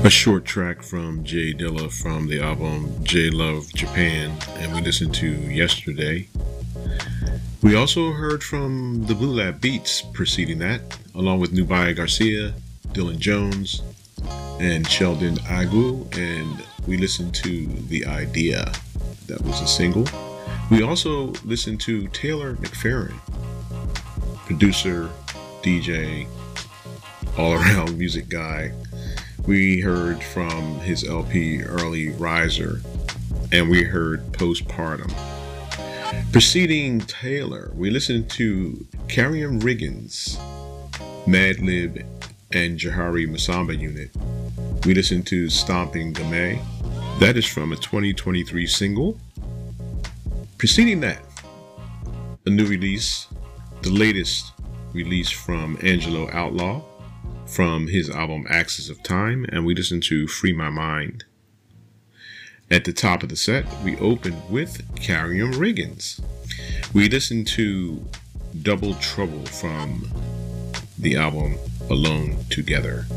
A short track from Jay Dilla from the album J Love Japan, and we listened to Yesterday. We also heard from the Blue Lab Beats preceding that, along with Nubia Garcia, Dylan Jones, and Sheldon Agu, and we listened to The Idea. That was a single. We also listened to Taylor McFerrin, producer, DJ, all-around music guy. We heard from his LP Early Riser, and we heard Postpartum. Preceding Taylor, we listened to Karium Riggins, Madlib, and Jahari Masamba Unit. We listened to Stomping Gamay. That is from a 2023 single. Preceding that, a new release, the latest release from Angelo Outlaw from his album Axis of Time, and we listened to Free My Mind. At the top of the set, we opened with Karium Riggins. We listened to Double Trouble from the album Alone Together.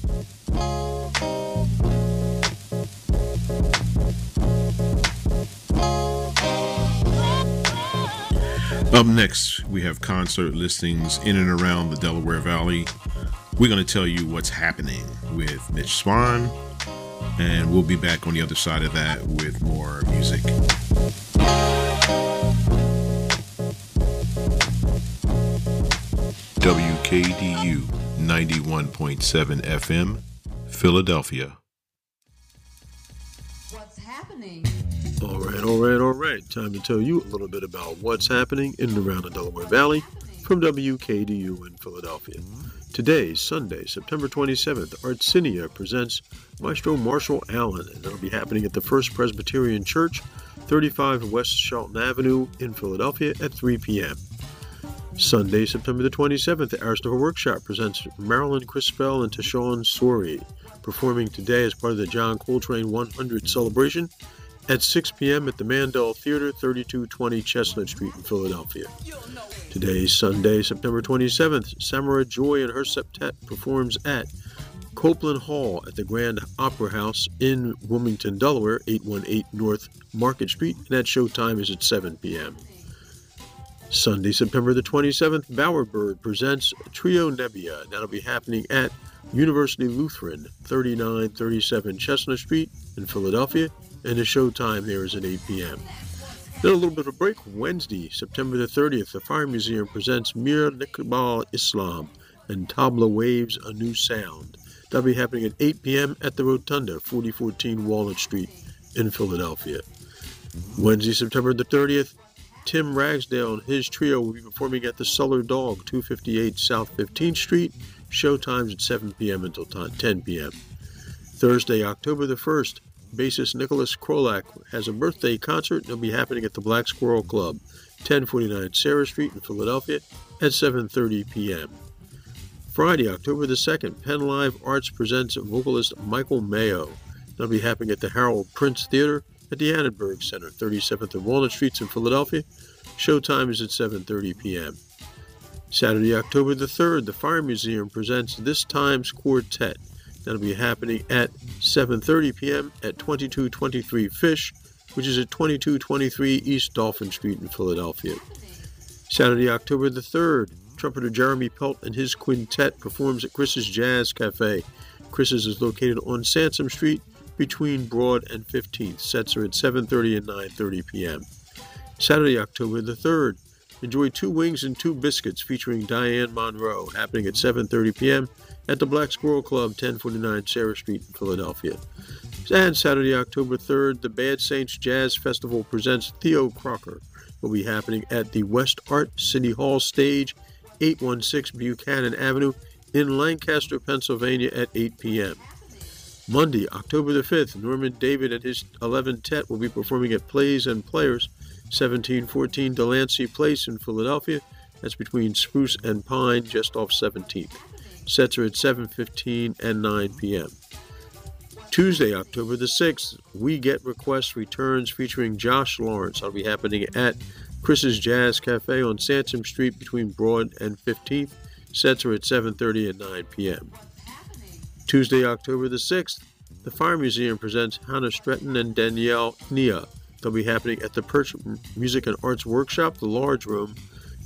Up next, we have concert listings in and around the Delaware Valley. We're going to tell you what's happening with Mitch Swan, and we'll be back on the other side of that with more music. WKDU 91.7 FM, Philadelphia. What's happening? All right. Time to tell you a little bit about what's happening in and around the Delaware Valley from WKDU in Philadelphia. Today, Sunday, September 27th, Artsinia presents Maestro Marshall Allen, and that'll be happening at the First Presbyterian Church, 35 West Charlton Avenue in Philadelphia at 3 p.m. Sunday, September the 27th, the Aristotle Workshop presents Marilyn Crispell and Tashawn Sori, performing today as part of the John Coltrane 100 celebration at 6 p.m. at the Mandel Theater, 3220 Chestnut Street in Philadelphia. Today, Sunday, September 27th, Samara Joy and her septet performs at Copeland Hall at the Grand Opera House in Wilmington, Delaware, 818 North Market Street, and that showtime is at 7 p.m. Sunday, September the 27th, Bowerbird presents Trio Nebbia, and that'll be happening at University Lutheran, 3937 Chestnut Street in Philadelphia, and the showtime there is at 8 p.m. Then a little bit of a break. Wednesday, September the 30th, the Fire Museum presents Mir Niqbal Islam and Tabla Waves A New Sound. That'll be happening at 8 p.m. at the Rotunda, 4014 Walnut Street in Philadelphia. Wednesday, September the 30th, Tim Ragsdale and his trio will be performing at the Cellar Dog, 258 South 15th Street. Showtimes at 7 p.m. until 10 p.m. Thursday, October the 1st, bassist Nicholas Krolak has a birthday concert. It'll be happening at the Black Squirrel Club, 1049 Sarah Street in Philadelphia at 7:30 p.m. Friday, October the 2nd, Penn Live Arts presents vocalist Michael Mayo. That'll be happening at the Harold Prince Theater at the Annenberg Center, 37th and Walnut Streets in Philadelphia. Showtime is at 7:30 p.m. Saturday, October the 3rd, the Fire Museum presents This Time's Quartet. That'll be happening at 7:30 p.m. at 2223 Fish, which is at 2223 East Dolphin Street in Philadelphia. Saturday, October the 3rd, trumpeter Jeremy Pelt and his quintet performs at Chris's Jazz Cafe. Chris's is located on Sansom Street between Broad and 15th. Sets are at 7:30 and 9:30 p.m. Saturday, October the 3rd, enjoy Two Wings and Two Biscuits featuring Diane Monroe, happening at 7:30 p.m. at the Black Squirrel Club, 1049 Sarah Street in Philadelphia. And Saturday, October 3rd, the Bad Saints Jazz Festival presents Theo Crocker. Will be happening at the West Art City Hall stage, 816 Buchanan Avenue in Lancaster, Pennsylvania at 8 p.m. Monday, October the 5th, Norman David and his 11th will be performing at Plays and Players, 1714 Delancey Place in Philadelphia. That's between Spruce and Pine, just off 17th. Sets are at 7:15 and 9 p.m. Tuesday, October the 6th, We Get Requests returns featuring Josh Lawrence. That'll be happening at Chris's Jazz Cafe on Sansom Street between Broad and 15th. Sets are at 7:30 and 9 p.m. Tuesday, October the 6th, the Fire Museum presents Hannah Stretton and Danielle Nia. They'll be happening at the Perch Music and Arts Workshop, the Large Room,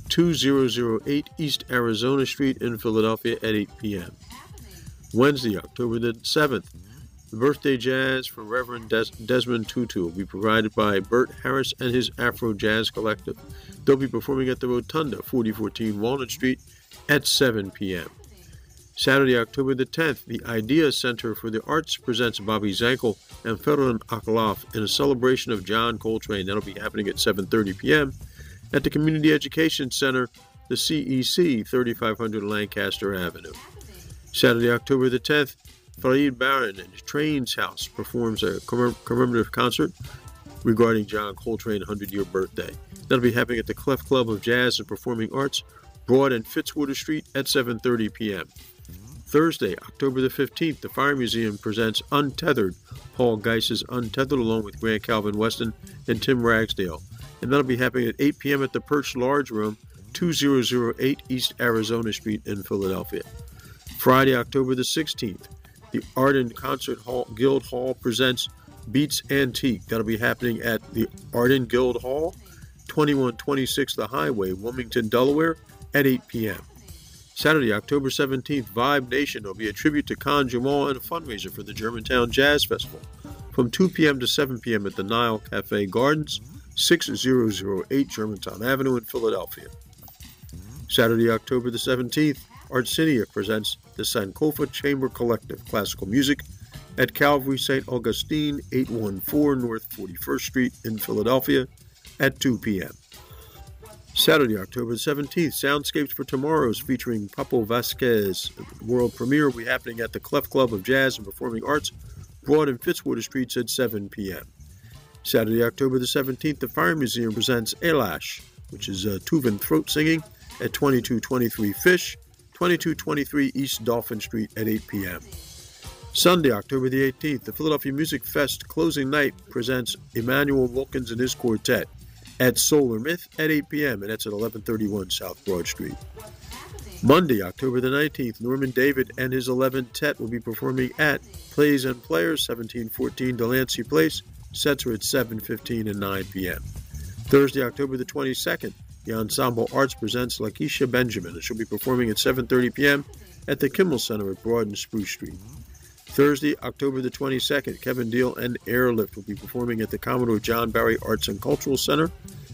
2008 East Arizona Street in Philadelphia at 8 p.m. Wednesday, October the 7th, the birthday jazz for Reverend Desmond Tutu will be provided by Bert Harris and his Afro Jazz Collective. They'll be performing at the Rotunda, 4014 Walnut Street at 7 p.m. Saturday, October the 10th, the Idea Center for the Arts presents Bobby Zankel and Ferran Akalov in a celebration of John Coltrane. That'll be happening at 7:30 p.m. at the Community Education Center, the CEC, 3500 Lancaster Avenue. Saturday, October the 10th, Farid Baran and Train's House performs a commemorative concert regarding John Coltrane's 100-year birthday. That'll be happening at the Clef Club of Jazz and Performing Arts, Broad and Fitzwater Street at 7:30 p.m. Thursday, October the 15th, the Fire Museum presents Untethered, Paul Geiss's Untethered, along with Grant Calvin Weston and Tim Ragsdale. And that'll be happening at 8 p.m. at the Perch Large Room, 2008 East Arizona Street in Philadelphia. Friday, October the 16th, the Arden Concert Guild Hall presents Beats Antique. That'll be happening at the Arden Guild Hall, 2126 The Highway, Wilmington, Delaware, at 8 p.m. Saturday, October 17th, Vibe Nation will be a tribute to Khan Jamal and a fundraiser for the Germantown Jazz Festival from 2 p.m. to 7 p.m. at the Nile Cafe Gardens, 6008 Germantown Avenue in Philadelphia. Saturday, October the 17th, Artsinia presents the Sankofa Chamber Collective Classical Music at Calvary St. Augustine, 814 North 41st Street in Philadelphia at 2 p.m. Saturday, October 17th, Soundscapes for Tomorrows featuring Papo Vasquez. World premiere will be happening at the Clef Club of Jazz and Performing Arts, Broad and Fitzwater Streets at 7 p.m. Saturday, October the 17th, the Fire Museum presents Elash, which is Tuvan throat singing, at 2223 Fish, 2223 East Dolphin Street at 8 p.m. Sunday, October the 18th, the Philadelphia Music Fest closing night presents Emmanuel Wilkins and his quartet at Solar Myth at 8 p.m., and that's at 1131 South Broad Street. Monday, October the 19th, Norman David and his 11th will be performing at Plays and Players, 1714 Delancey Place. Sets are at 7:15 and 9 p.m. Thursday, October the 22nd, the Ensemble Arts presents Lakeisha Benjamin, and she'll be performing at 7:30 p.m. at the Kimmel Center at Broad and Spruce Street. Thursday, October the 22nd, Kevin Deal and Airlift will be performing at the Commodore John Barry Arts and Cultural Center,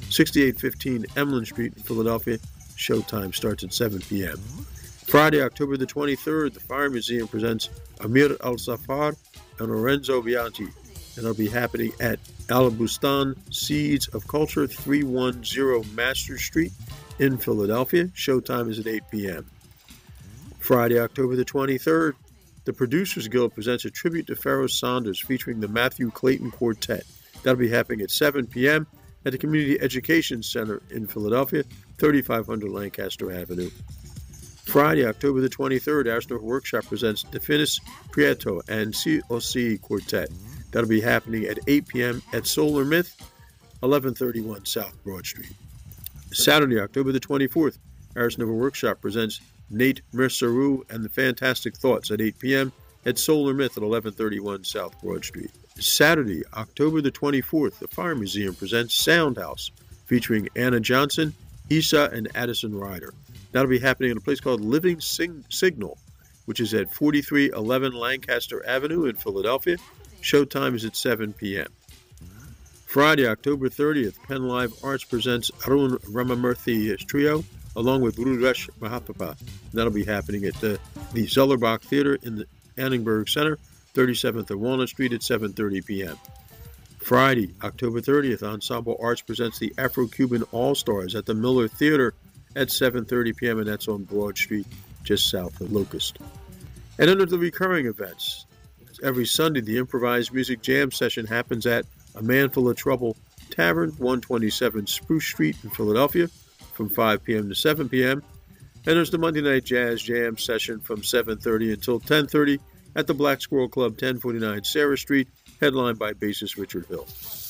6815 Emlyn Street in Philadelphia. Showtime starts at 7 p.m. Friday, October the 23rd, the Fire Museum presents Amir Al-Safar and Lorenzo Bianchi, and it'll be happening at Alabustan Seeds of Culture, 310 Master Street in Philadelphia. Showtime is at 8 p.m. Friday, October the 23rd, the Producers Guild presents a tribute to Pharoah Sanders featuring the Matthew Clayton Quartet. That'll be happening at 7 p.m. at the Community Education Center in Philadelphia, 3500 Lancaster Avenue. Friday, October the 23rd, Astor Workshop presents Definis Prieto and COC Quartet. That'll be happening at 8 p.m. at Solar Myth, 1131 South Broad Street. Saturday, October the 24th, Aris Nova Workshop presents Nate Merceru and the Fantastic Thoughts at 8 p.m. at Solar Myth at 1131 South Broad Street. Saturday, October the 24th, the Fire Museum presents Sound House featuring Anna Johnson, Issa, and Addison Ryder. That'll be happening at a place called Living Signal, which is at 4311 Lancaster Avenue in Philadelphia. Showtime is at 7 p.m. Friday, October 30th, Penn Live Arts presents Arun Ramamurthy Trio along with Ruresh Mahapapa. That'll be happening at the Zellerbach Theater in the Annenberg Center, 37th and Walnut Street at 7:30 p.m. Friday, October 30th, Ensemble Arts presents the Afro-Cuban All-Stars at the Miller Theater at 7:30 p.m., and that's on Broad Street, just south of Locust. And under the recurring events, every Sunday, the Improvised Music Jam session happens at A Man Full of Trouble Tavern, 127 Spruce Street in Philadelphia, from 5 p.m. to 7 p.m. And there's the Monday Night Jazz Jam session from 7:30 until 10:30 at the Black Squirrel Club, 1049 Sarah Street, headlined by bassist Richard Hill.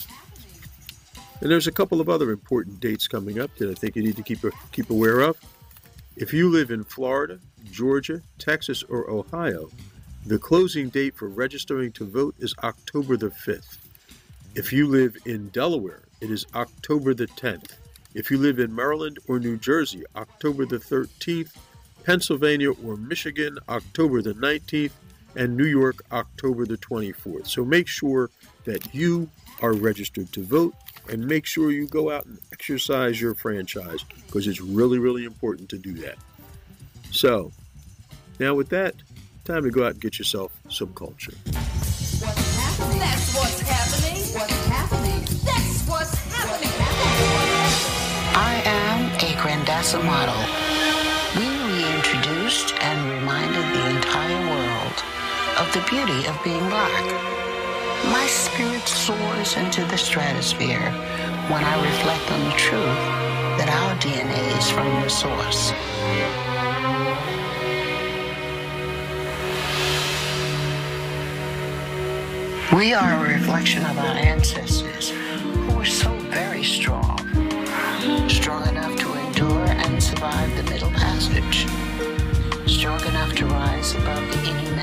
And there's a couple of other important dates coming up that I think you need to keep aware of. If you live in Florida, Georgia, Texas, or Ohio, The closing date for registering to vote is October the 5th. If you live in Delaware, it is October the 10th. If you live in Maryland or New Jersey, October the 13th. Pennsylvania or Michigan, October the 19th. And New York, October the 24th. So make sure that you are registered to vote, and make sure you go out and exercise your franchise, because it's really, really important to do that. So, now with that, time to go out and get yourself some culture. What's happening? That's what's happening. What's happening? That's what's happening. I am a Grandassa model. We reintroduced and reminded the entire world of the beauty of being black. My spirit soars into the stratosphere when I reflect on the truth that our DNA is from the source. We are a reflection of our ancestors who were so very strong enough to endure and survive the Middle Passage, strong enough to rise above the inhumanity